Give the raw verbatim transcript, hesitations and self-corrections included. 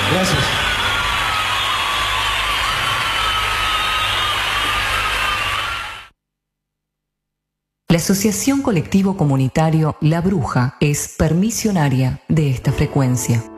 Gracias. La Asociación Colectivo Comunitario La Bruja es permisionaria de esta frecuencia.